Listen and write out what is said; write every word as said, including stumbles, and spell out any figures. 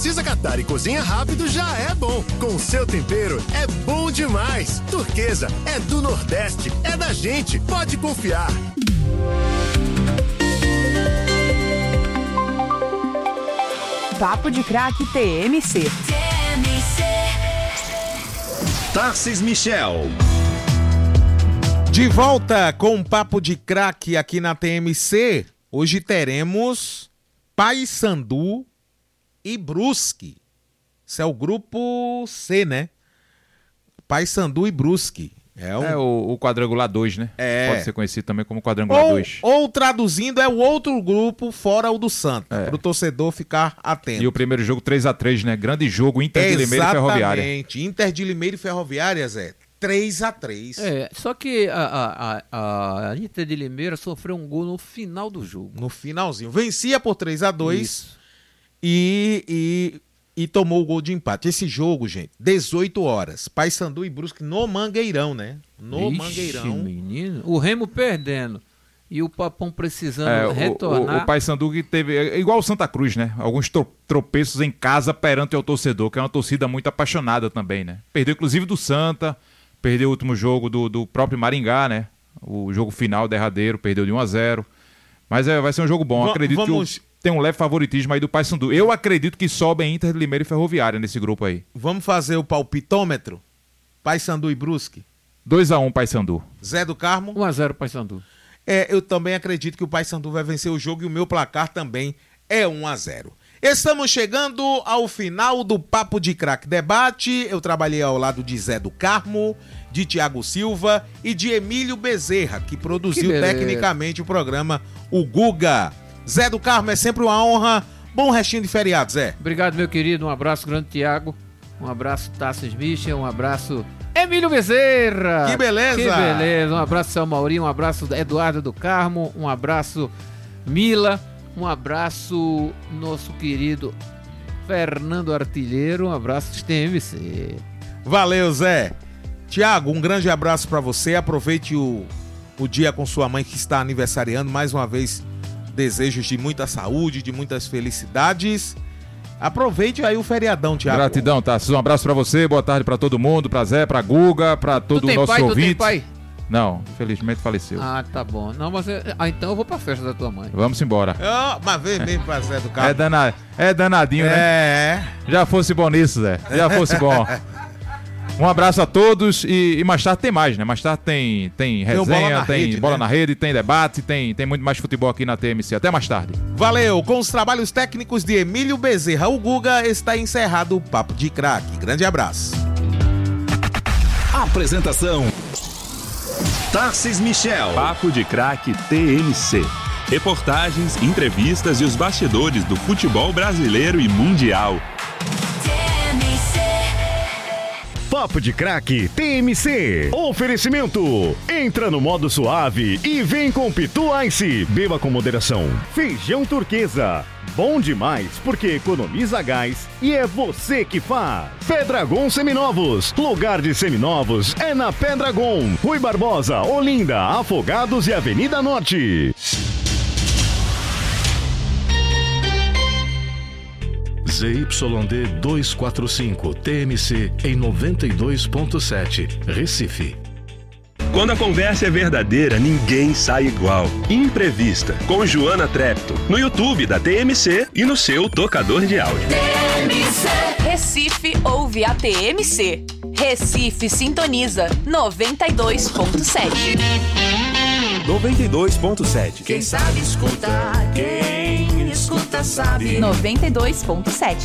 precisa catar e cozinha rápido, já é bom. Com o seu tempero, é bom demais. Turquesa é do Nordeste, é da gente, pode confiar. Papo de Craque T M C. Tarcísio Michel. De volta com um Papo de Craque aqui na T M C. Hoje teremos Paysandu e Brusque. Isso é o grupo C, né? Paysandu e Brusque. É, um... é o, o quadrangular dois, né? É. Pode ser conhecido também como quadrangular ou, dois. Ou traduzindo, é o outro grupo fora o do Santa, é. para o torcedor ficar atento. E o primeiro jogo três a três, né? Grande jogo, Inter de Limeira e Ferroviária. Exatamente, Inter de Limeira e Ferroviária, Zé. três a três. É, só que a, a, a Inter de Limeira sofreu um gol no final do jogo. No finalzinho. Vencia por três a dois e, e, e tomou o gol de empate. Esse jogo, gente, dezoito horas. Paysandu e Brusque no Mangueirão, né? No Ixi, Mangueirão. Menino. O Remo perdendo e o Papão precisando é, retornar. O, o, o Paysandu que teve, é igual o Santa Cruz, né? Alguns tropeços em casa perante o torcedor, que é uma torcida muito apaixonada também, né? Perdeu inclusive do Santa, perdeu o último jogo do, do próprio Maringá, né? O jogo final, derradeiro, perdeu de um a zero. Mas é, vai ser um jogo bom. V- acredito vamos... que o, tem um leve favoritismo aí do Paysandu. Eu acredito que sobe a Inter de Limeira e Ferroviária nesse grupo aí. Vamos fazer o palpitômetro? Paysandu e Brusque. dois a um Paysandu. Zé do Carmo. um a zero Paysandu. É, eu também acredito que o Paysandu vai vencer o jogo e o meu placar também é um a zero. Estamos chegando ao final do Papo de Craque Debate. Eu trabalhei ao lado de Zé do Carmo, de Tiago Silva e de Emílio Bezerra, que produziu Que tecnicamente o programa O Guga. Zé do Carmo, é sempre uma honra. Bom restinho de feriado, Zé. Obrigado, meu querido. Um abraço grande, Tiago. Um abraço, Tarcísio Michel. Um abraço, Emílio Bezerra. Que beleza. Que beleza. Um abraço, São Maurinho. Um abraço, Eduardo do Carmo. Um abraço, Mila. Um abraço, nosso querido Fernando Artilheiro. Um abraço de T M C. Valeu, Zé. Tiago, um grande abraço pra você. Aproveite o, o dia com sua mãe que está aniversariando. Mais uma vez, desejos de muita saúde, de muitas felicidades. Aproveite aí o feriadão, Tiago. Gratidão, Tarcísio. Um abraço pra você, boa tarde pra todo mundo, pra Zé, pra Guga, pra todo o nosso pai, ouvinte. Tu tem pai? Não, infelizmente faleceu. Ah, tá bom. Não, mas eu, ah, então eu vou pra festa da tua mãe. Vamos embora. Oh, mas vem mesmo pra Zé do Carmo. É, dana... é danadinho, é. né? É. Já fosse bom nisso, Zé. Já fosse bom. Um abraço a todos e, e mais tarde tem mais, né? Mais tarde tem, tem resenha, tem bola na tem rede, bola né? na rede, tem debate, tem, tem muito mais futebol aqui na T M C. Até mais tarde. Valeu, com os trabalhos técnicos de Emílio Bezerra, o Guga, está encerrado o Papo de Craque. Grande abraço. Apresentação: Tarcísio Michel. Papo de Craque T M C. Reportagens, entrevistas e os bastidores do futebol brasileiro e mundial. Papo de Craque T M C. Oferecimento: entra no modo suave e vem com Pitu Ice. Beba com moderação. Feijão Turquesa. Bom demais porque economiza gás e é você que faz. Pedragon Seminovos. Lugar de seminovos é na Pedragon. Rui Barbosa, Olinda, Afogados e Avenida Norte. Z Y D duzentos e quarenta e cinco T M C em noventa e dois ponto sete, Recife. Quando a conversa é verdadeira, ninguém sai igual. Imprevista, com Joana Trepto, no YouTube da T M C e no seu tocador de áudio. T M C. Recife ouve a T M C. Recife sintoniza noventa e dois ponto sete. noventa e dois ponto sete. Quem sabe escutar, quem escuta sabe. noventa e dois ponto sete.